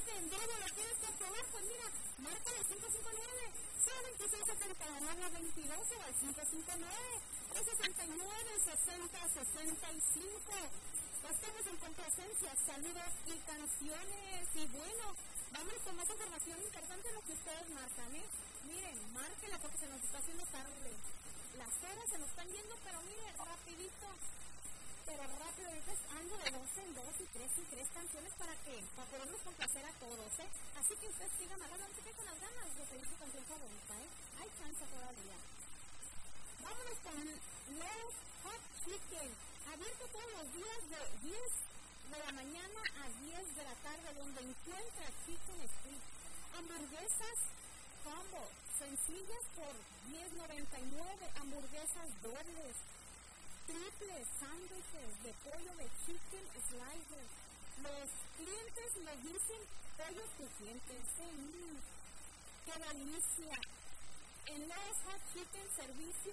que en vivo lo quieres comprobar, pues mira, marca el 559 626 22 o al 559 369 6065. Estamos en complacencia, saludos y canciones. Y bueno, vamos con más información importante de lo que ustedes marcan, ¿eh? Miren, márquenla porque se nos está haciendo tarde. Las horas se nos están yendo, pero miren, rapidito. Pero rápido, dices, ando de 2 en 2 y 3 canciones para podernos complacer a todos, ¿eh? Así que ustedes sigan hablando, no se queden con las ganas de pedir su canción favorita, ¿eh? Hay chance todavía. Vámonos con Los Hot Chicken, abierto todos los días de 10 de la mañana a 10 de la tarde, donde encuentra Chicken Street. Hamburguesas combo, sencillas por $10.99, hamburguesas dobles, triples, sándwiches de pollo de chicken slices. Los clientes nos dicen pollo crujientes. ¡Qué delicia! En Los Hot Chicken, servicio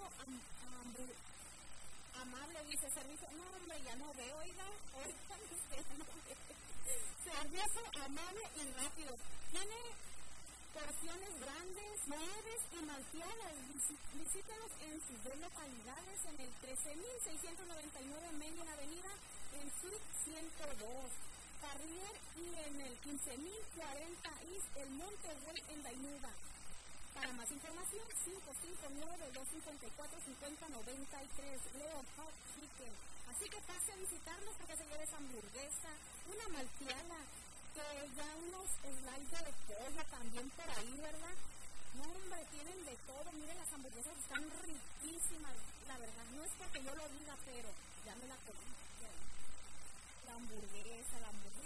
amable, dice servicio. No, hombre, ya no veo, oiga. Ahorita no veo. Servicio amable y rápido. Tiene porciones grandes, nueves y malteadas. Visítanos en sus dos localidades, en el 13.699 Main Avenida, en Suite 102, Carrier, y en el 15.040 East, el Monterrey, en Dainuba. Para más información, 559-254-5093, Leo Hot Chicken. Así que pase a visitarlos porque se lleva esa hamburguesa, una malteada, que ya unos slides de pollo también por ahí, ¿verdad? No, hombre, tienen de todo. Miren, las hamburguesas están riquísimas, la verdad. No es porque yo lo diga, pero ya me la comí. La hamburguesa.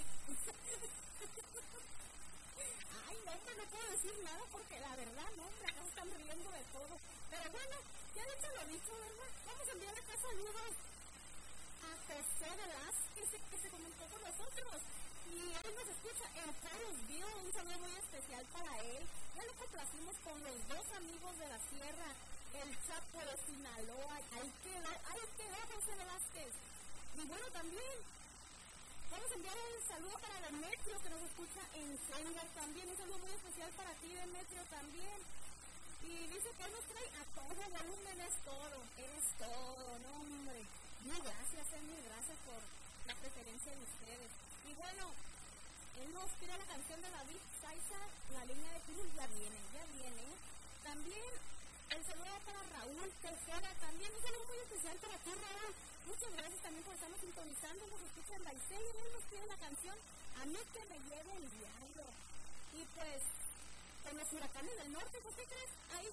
Ay, no, hombre, no puedo decir nada porque la verdad, no, hombre, acá están riendo de todo. Pero bueno, ya dicho lo dicho, ¿verdad? Vamos a enviar acá saludos a José Velázquez, que se comentó con nosotros. Y él nos escucha en Carlsville, un saludo muy especial para él. Ya lo complacimos con los dos amigos de la sierra, el Chapo de Sinaloa. Ahí quedó José Velázquez. Y bueno, también vamos a enviar un saludo para Demetrio, que nos escucha en Sengar también. Un saludo muy especial para ti, Demetrio, también. Y dice que él nos trae a todo volumen, eres todo, no, hombre. Muy gracias por la preferencia de ustedes. Y bueno, él nos tira la canción de David Saiza, La Línea de Cruz, ya viene. También el saludo para Raúl Tejeda, también un saludo muy especial para ti, Raúl. Muchas gracias también por estarnos sintonizando, nos escuchan la Isel, y él nos tira la canción A mí que me lleve el diablo. Y pues, con los huracanes del norte, ¿por qué crees? Ahí